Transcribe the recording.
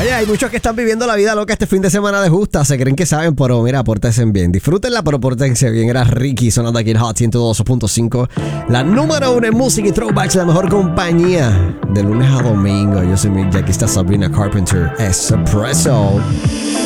Oye, hay muchos que están viviendo la vida loca este fin de semana de justa. Se creen que saben, pero mira, pórtense bien. Disfrútenla, pero pórtense bien. Era Ricky sonando aquí en Hot 102.5. La número 1 en música y throwbacks, la mejor compañía. De lunes a domingo. Yo soy Mick Jackie, está Sabrina Carpenter. Espresso.